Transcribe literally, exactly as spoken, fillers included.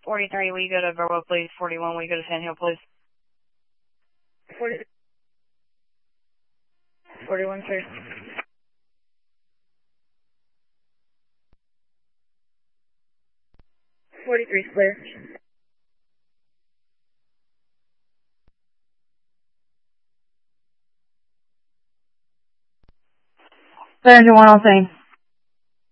forty-three, will you go to Verbo, please? forty-one, will you go to Sand Hill, please? forty, forty-one, sir. forty-three, clear. Clear engine one on scene.